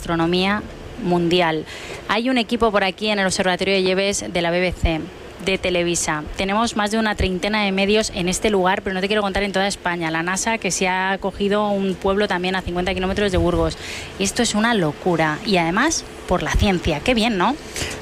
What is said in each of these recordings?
astronomía mundial. Hay un equipo por aquí en el Observatorio de Yebes de la BBC, de Televisa. Tenemos más de una treintena de medios en este lugar, pero no te quiero contar en toda España. La NASA, que se ha cogido un pueblo también a 50 kilómetros de Burgos. Esto es una locura. Y además, por la ciencia. Qué bien, ¿no?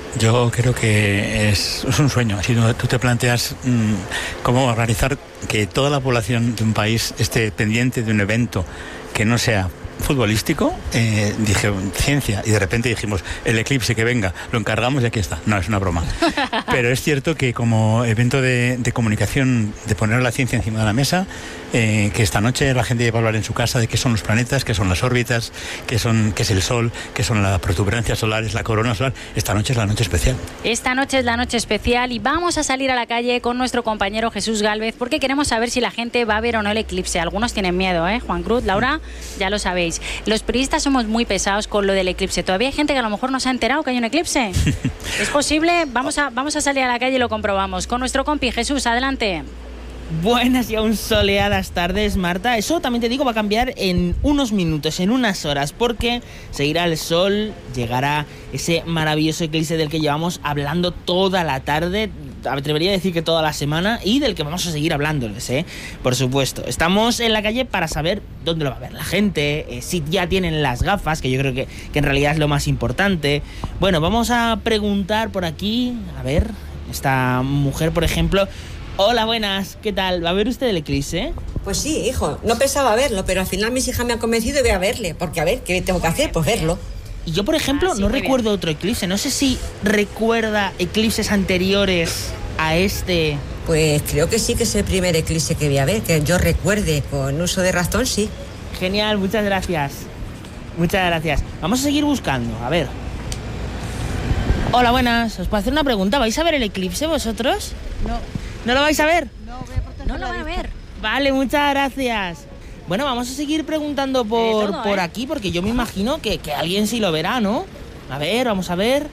Yo creo que es un sueño. Si tú te planteas cómo organizar que toda la población de un país esté pendiente de un evento que no sea futbolístico, dije ciencia, y de repente dijimos el eclipse que venga, lo encargamos y aquí está. No, es una broma. Pero es cierto que como evento de comunicación, de poner la ciencia encima de la mesa, que esta noche la gente va a hablar en su casa de qué son los planetas, qué son las órbitas, qué es el Sol, qué son las protuberancias solares, la corona solar. Esta noche es la noche especial. Esta noche es la noche especial y vamos a salir a la calle con nuestro compañero Jesús Gálvez, porque queremos saber si la gente va a ver o no el eclipse. Algunos tienen miedo, Juan Cruz, Laura, ya lo sabéis. Los periodistas somos muy pesados con lo del eclipse. Todavía hay gente que a lo mejor no se ha enterado que hay un eclipse. ¿Es posible? Vamos a salir a la calle y lo comprobamos. Con nuestro compi Jesús, adelante. Buenas y aún soleadas tardes, Marta. Eso también te digo, va a cambiar en unos minutos, en unas horas, porque se irá el sol, llegará ese maravilloso eclipse del que llevamos hablando toda la tarde, me atrevería a decir que toda la semana, y del que vamos a seguir hablándoles, por supuesto. Estamos en la calle para saber dónde lo va a ver la gente, si ya tienen las gafas, que yo creo que en realidad es lo más importante. Bueno, vamos a preguntar por aquí, a ver, esta mujer, por ejemplo. Hola, buenas, ¿qué tal? ¿Va a ver usted el eclipse? Pues sí, hijo, no pensaba verlo, pero al final mis hijas me han convencido y voy a verle, porque a ver, ¿qué tengo que hacer? Pues verlo. Y yo, por ejemplo, no recuerdo otro eclipse, no sé si recuerda eclipses anteriores a este. Pues creo que sí, que es el primer eclipse que voy a ver, que yo recuerde, con uso de razón, sí. Genial, muchas gracias. Muchas gracias. Vamos a seguir buscando, a ver. Hola, buenas, ¿os puedo hacer una pregunta? ¿Vais a ver el eclipse vosotros? No. ¿No lo vais a ver? No lo van a ver. Vale, muchas gracias. Bueno, vamos a seguir preguntando por aquí, porque yo me imagino que alguien sí lo verá, ¿no? A ver, vamos a ver.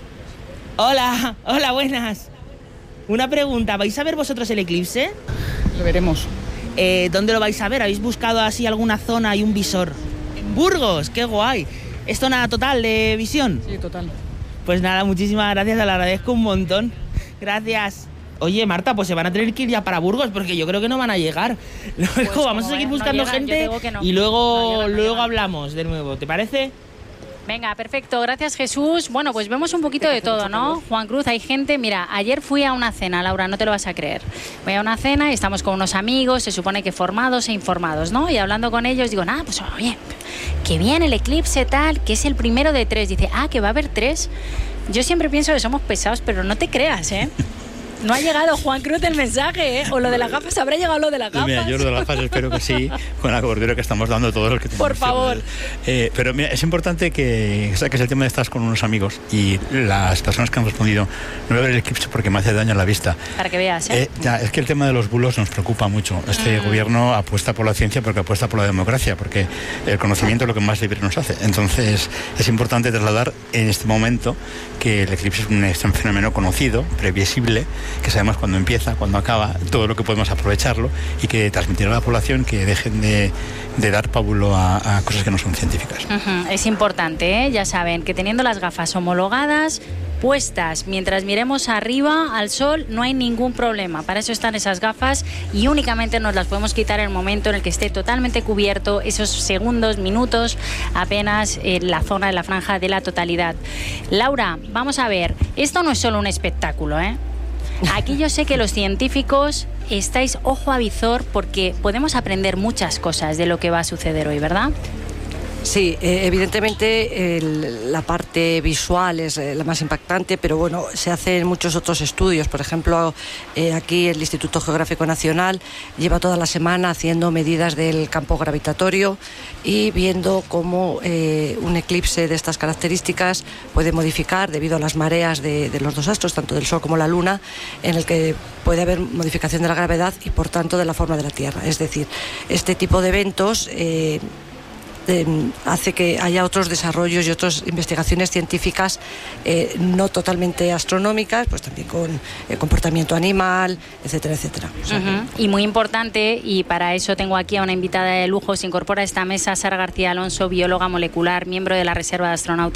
Hola, buenas. Una pregunta, ¿vais a ver vosotros el eclipse? Lo veremos. ¿Dónde lo vais a ver? ¿Habéis buscado así alguna zona y un visor? En Burgos, qué guay. ¿Es zona total de visión? Sí, total. Pues nada, muchísimas gracias, te lo agradezco un montón. Gracias. Oye, Marta, pues se van a tener que ir ya para Burgos, porque yo creo que no van a llegar. Luego vamos a seguir buscando gente y luego hablamos de nuevo, ¿te parece? Venga, perfecto, gracias Jesús. Bueno, pues vemos un poquito de todo, ¿no? Juan Cruz, hay gente, mira, ayer fui a una cena, Laura, no te lo vas a creer. Voy a una cena y estamos con unos amigos, se supone que formados e informados, ¿no? Y hablando con ellos digo, nada, pues oye, que viene el eclipse tal, que es el primero de 3. Dice, que va a haber 3. Yo siempre pienso que somos pesados, pero no te creas, No ha llegado, Juan Cruz, el mensaje, O lo de las gafas, ¿habrá llegado lo de las gafas? Mira, yo lo de las gafas espero que sí, con la cobertura que estamos dando todos los que tenemos. Por favor. Pero mira, es importante que saques el tema de estar con unos amigos y las personas que han respondido, no voy a ver el eclipse porque me hace daño a la vista. Para que veas, Es que el tema de los bulos nos preocupa mucho. Este gobierno apuesta por la ciencia porque apuesta por la democracia, porque el conocimiento es lo que más libre nos hace. Entonces, es importante trasladar en este momento que el eclipse es un fenómeno conocido, previsible, que sabemos cuándo empieza, cuándo acaba, todo lo que podemos aprovecharlo y que transmitir a la población que dejen de dar pábulo a cosas que no son científicas. Es importante, ya saben, que teniendo las gafas homologadas, puestas, mientras miremos arriba al sol, no hay ningún problema. Para eso están esas gafas y únicamente nos las podemos quitar en el momento en el que esté totalmente cubierto, esos segundos, minutos, apenas en la zona de la franja de la totalidad. Laura, vamos a ver, esto no es solo un espectáculo, Aquí yo sé que los científicos estáis ojo a visor porque podemos aprender muchas cosas de lo que va a suceder hoy, ¿verdad? Sí, evidentemente la parte visual es la más impactante, pero bueno, se hacen muchos otros estudios. Por ejemplo, aquí el Instituto Geográfico Nacional lleva toda la semana haciendo medidas del campo gravitatorio y viendo cómo un eclipse de estas características puede modificar, debido a las mareas de los dos astros, tanto del Sol como la Luna, en el que puede haber modificación de la gravedad y por tanto de la forma de la Tierra. Es decir, este tipo de eventos hace que haya otros desarrollos y otras investigaciones científicas no totalmente astronómicas, pues también con el comportamiento animal, etcétera, etcétera. O sea, y muy importante, y para eso tengo aquí a una invitada de lujo, se incorpora a esta mesa Sara García Alonso, bióloga molecular, miembro de la Reserva de Astronautas